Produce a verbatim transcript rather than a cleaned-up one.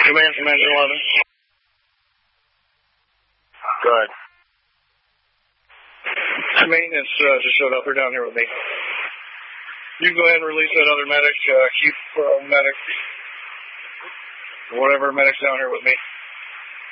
Command from Engine eleven. Good. Maintenance uh, just showed up. They're down here with me. You can go ahead and release that other medic. Uh, keep uh, medic, whatever medic's down here with me.